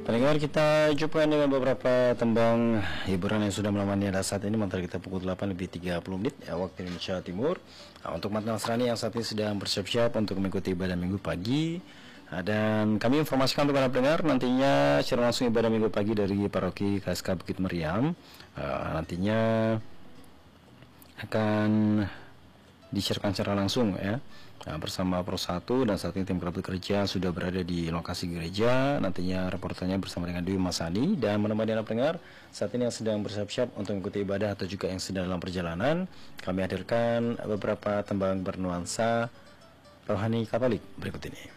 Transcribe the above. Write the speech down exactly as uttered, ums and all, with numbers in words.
Pendengar, kita jumpa dengan beberapa tembang hiburan yang sudah menemani Anda saat ini. Mantar kita pukul delapan lebih tiga puluh menit ya, waktu Indonesia Timur. Nah, untuk umat Nasrani yang saat ini sedang bersiap-siap untuk mengikuti ibadah minggu pagi. Nah, dan kami informasikan untuk para pendengar, nantinya secara langsung ibadah minggu pagi dari Paroki K S K Bukit Meriam uh, nantinya akan disiarkan secara langsung ya, nah, bersama Pro satu, dan saat ini tim kerabat kerja sudah berada di lokasi gereja. Nantinya reporternya bersama dengan Dewi Masani dan menemani Anda pendengar saat ini yang sedang bersiap-siap untuk mengikuti ibadah atau juga yang sedang dalam perjalanan. Kami hadirkan beberapa tembang bernuansa rohani Katolik berikut ini.